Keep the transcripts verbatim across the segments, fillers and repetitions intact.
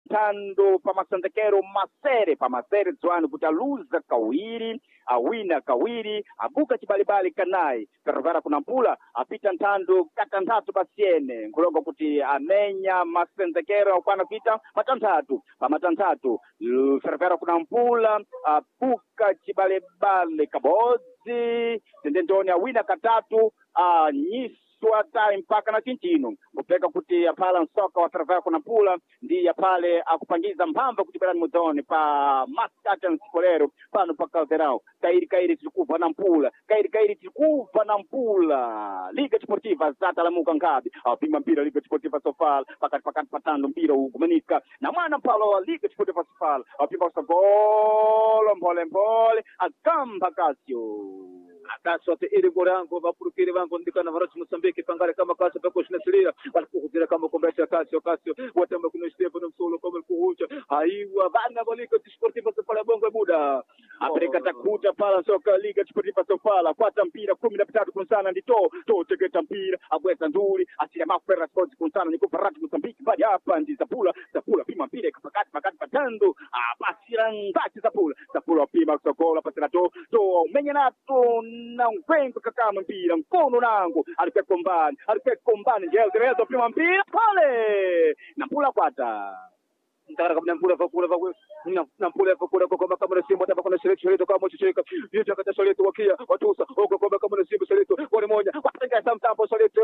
tando pa masandekero masere pa masere dzwani kuti aluza kawiri awina kawiri abuka chibalibali kanai Ferroviária kunampula apita ntando katantatu pasiene nkulonga kuti amenya masandekero akwana kuita matantatu pa matantatu Ferroviária kunampula abuka chibalibali kabodzi tendentoni awina katatu a nyiswa time mpaka na chinchino kupeka kuti apala nsoka wa Ferroviária kunampula ndi apale akupangiza mpamba kuti berani mudoni pa maskata nsikolero pano pa Caldeirão kairi kairi tilikuva na mpula kairi kairi tilikuva na mpula Liga Desportiva zata la muka nkabi apima mpira Liga Desportiva Sofala pakati pakati patando mpira ukumanika na mwana mpalo wa Liga Desportiva Sofala apima usagolo mpole mpole agamba Cássio Akaso ate iri gorango vapurukiri vango ndikana varachi Moçambique pangare kama Cássio peko shinasilia walikuhudira kama kombesha Cássio Cássio watamba kuno Stefano Msolo kama kuhucha haiwa vana wa Liga Desportiva Sofala bongo muda Afrika takuta pala soka Liga Desportiva Sofala kwata mpira kumi na bitatu kunsana ndito to tegeta mpira abweza nzuri asira mafera sports kunsana niko Varachi Moçambique bali hapa ndi Zapula Zapula pima mpira pakati pakati patando apasira ngati Zapula Zapula pima sokola pasira to to menye nato na ngwengo kakama mpira mkono nangu alikuwa kombani alikuwa kombani jeo terezo pima mpira pale na mpula kwata Ndara kabla mpula fakula fakula nampula fakula kwa kama kama simu hata kuna shirika shirika kama mchecheka yote kata shirika wakia watusa huko kwa kama simu shirika wale moja watenga samtambo shirika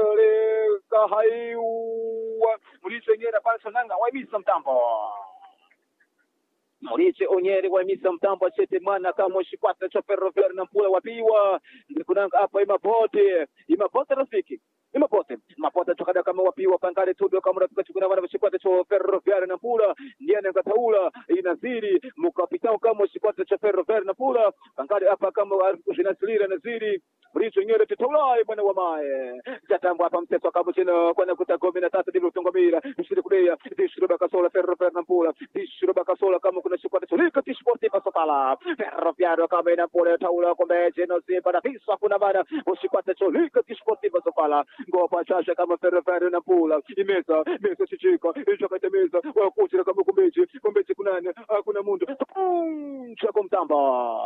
kahaiwa mlicho nyera pale sananga waimisa mtambo Maurice Onyere waimisa mtambo chete mwana kama shikwata cha Ferroviária na mpula wapiwa ndikunanga hapa imapote imapote rafiki imapote mapote tukada kama wapiwa pangale tudo kama rafika chukuna wana shikwata cha Ferroviária na mpula ndiye ngataula inaziri mukapitao kama shikwata cha Ferroviária na mpula pangale hapa kama zinazilira naziri Maurice Onyere tutaulai bwana wa mae jatambo hapa mteso kama chino kwa kuta kumi na tatu ndivyo tungomira mshiri kulia dishiro bakasola Ferroviária na mpula dishiro bakasola kama kuna shikwata cha Liga Desportiva Sofala Ferroviária kama inampula taula kombe jeno simba na hisa kuna bana shikwata cha Liga Desportiva Sofala ngopa chasha kama Ferroviária na mpula imeza meza chichika hicho kata meza wakuchira kama kumbeji kumbeji kunani kuna mundu chako mtamba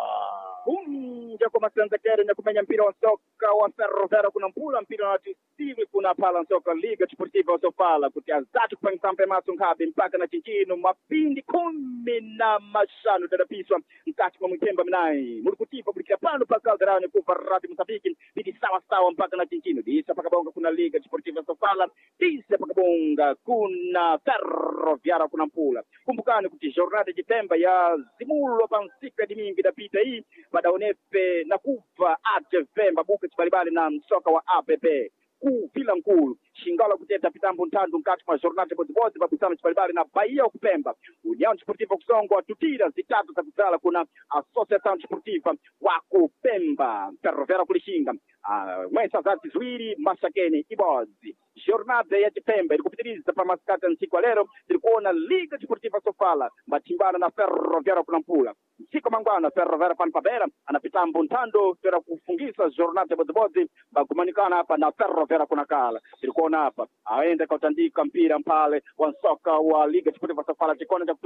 um jako masandekero na kumenya mpira wa soka wa Ferroviária kunampula mpira wa tisiwi kuna pala soka Liga Desportiva Sofala kuti azatu kupangisa maso nkabe mpaka na chinchino mapindi kumi na mashanu tadapiswa mkati kwa mwitemba minai murikutipa bulikira pano pa Caldeirão ku Varachi Moçambique bidi sawa sawa mpaka na chinchino disa pakabonga kuna Liga Desportiva Sofala disa pakabonga kuna Ferroviária kunampula kumbukani kuti jornada de temba ya zimulo pansika dimingi dapita hii badaonepe na kuva atv mabuka chibalibali na msoka wa A P P ku vila nkulu shingala kuteta pitambo ntandu nkati kwa jornada bozibozi babisana chibalibali na Bahia kupemba União Desportiva kusongwa tutira zitatu za kuzala kuna Associação Desportiva wa kupemba Ferroviária kulishinga uh, mwesa zati zwiri masakeni ibozi jornada ya Chipemba ilikupitiliza pa maskata nsiku wa lero ilikuona Liga Desportiva Sofala matimbana na Ferroviária kunampula siku mangwana Ferroviária panpabera anapitambo ntando tera kufungisa jornada bozibozi bakumanikana hapa na Ferroviária kunakala ilikuona hapa aende kautandika mpira mpale wa soka wa Liga Desportiva Sofala chikona cha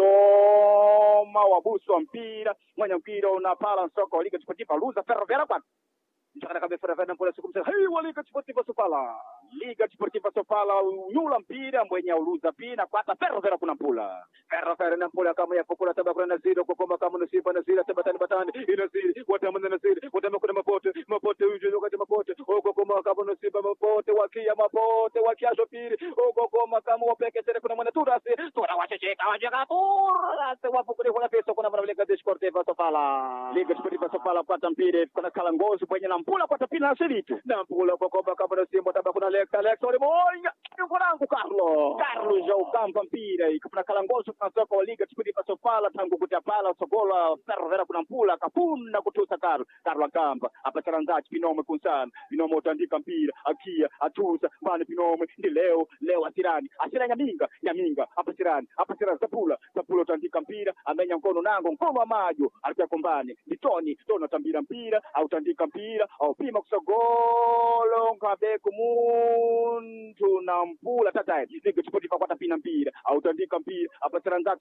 kutoma wabusu wa mpira mwenye mpira unapala soka wa Liga Desportiva luza Ferroviária kwa Nchakana kabe Ferroviária na mpula siku msema hei wa Liga Desportiva Sofala Liga Desportiva Sofala unyula mpira mwenye uluza pina kwa hata Ferroviária kunampula Ferroviária na mpula kama ya fukula tabakuna naziri kukoma kama nusipa naziri tabatani batani inaziri watamana naziri watama kuna mapote mapote ujuzo kati mapote ogo koma kama nusipa mapote wakia mapote wakia shopiri ogo koma kama wapeke tere kuna mwana turasi tura wachecheka wajeka turasi wafukuli kuna peso kuna mwana Liga Desportiva Sofala Liga Desportiva Sofala pata mpira kuna kalangozi kwenye na mpula kwa tapina na silitu na mpula kwa koma kama nusipa tabakuna Alex Alex ole moinga yukurangu Carlo Carlo ja ukampa mpira ikapuna kalangozi kwa soka wa Liga Desportiva Sofala tangu kutapala sogola Ferroviária kunampula kapuna kutusa Carlo Carlo akampa apachana nzachi pinome kunsana pinome utandika mpira akia atusa bana pinome ndi leo leo asirani asira nyaminga nyaminga apasirani apasirani Zapula Zapula utandika mpira amenya mkono nango mkono wa majo alikuwa kombani Tony Tony atambira mpira au tandika mpira au pima kusogolo ngabe kumuntu na mpula tataye Liga Desportiva kwata pina mpira au tandika mpira apasirani